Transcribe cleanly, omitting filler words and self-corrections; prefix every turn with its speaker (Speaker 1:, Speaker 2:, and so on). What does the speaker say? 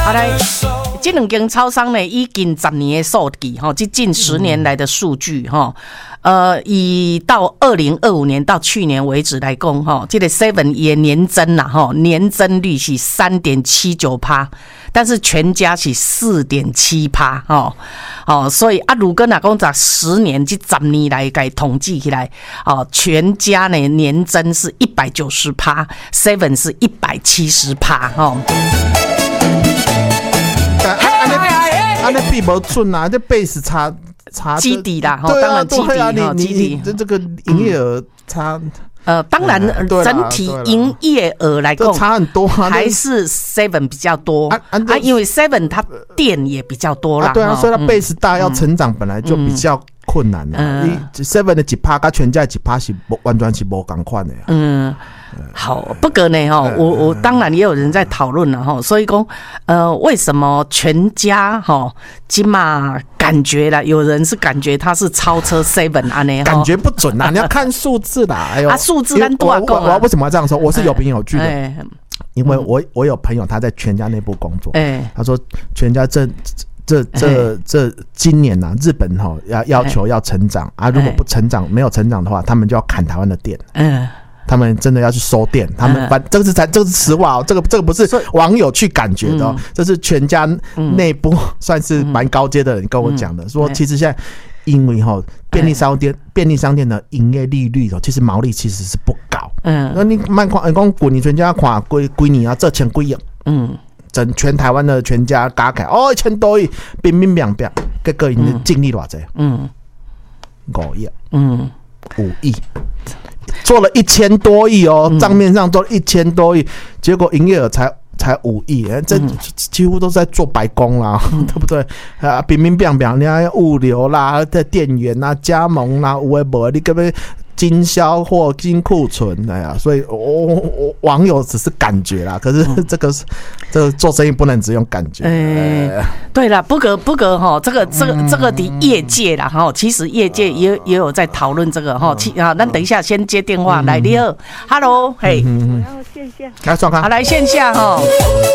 Speaker 1: 好来，这两间超商呢，以近10年的数据哈，这近10年来的数据哈，以到2025年到去年为止来讲哈，这个 Seven 也年增啦哈，年增率是3.79%，但是全家是4.7%哈，哦，所以如果哪讲在10年这10年来给统计起来，哦，全家呢年增是190%，Seven 是170%哈。
Speaker 2: 那比不准啊，这 base 差
Speaker 1: 基底啦，
Speaker 2: 对啊，
Speaker 1: 当然基底哈，基底
Speaker 2: 这个营业额差。
Speaker 1: 当然，整体营业额来讲
Speaker 2: 差很多，
Speaker 1: 还是 Seven 比较多因为 Seven 它店也比较多啦。
Speaker 2: 对啊，所以它 base 大要成长本来就比较困难啦。Seven 的1%跟全家的1%是完全是不同款的呀。
Speaker 1: 好，不过呢哈，我当然也有人在讨论了哈，所以说为什么全家哈今嘛感觉啦，有人是感觉它是超车 Seven 啊呢，
Speaker 2: 感觉不准啊，你要看数字啦。哎呦，
Speaker 1: 数字跟多少公
Speaker 2: 我为什么要这样说？我是有凭有据的，因为我有朋友他在全家内部工作，他说全家这今年日本要求要成长啊，如果不成长没有成长的话，他们就要砍台湾的店。他们真的要去收店，他们这个是实话哦，这个不是网友去感觉的哦，这是全家内部算是蛮高阶的人跟我讲的，说其实现在因为便利商店的营业利率其实毛利其实是不高。那你慢看，讲过年全家看几年啊，这1000几亿，整全台湾的全家加起来1000多亿，冰冰凉凉，结果因的净利多少？5亿，5亿。做了1000多亿哦，账面上做了1000多亿，结果营业额才5亿，这几乎都是在做白工啦，对不对？冰冰凉凉，你要物流啦、店员啦、加盟啦，有的没的，你根本经销货、金库存，哎呀，所以网友只是感觉啦，可是这个做生意不能只用感觉。
Speaker 1: 对啦，不过哈，这个的业界啦哈，其实业界也有在讨论这个哈。那等一下先接电话来，你好 ，Hello， 嘿，
Speaker 3: 然后线下，
Speaker 2: 来，好
Speaker 1: 来线下哈。